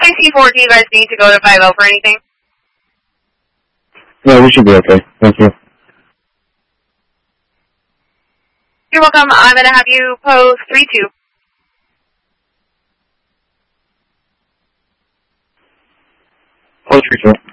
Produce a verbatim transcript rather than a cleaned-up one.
my C four, do you guys need to go to five oh for anything? Yeah, we should be okay. Thank you. You're welcome. I'm going to have you pose three two. Pose three two.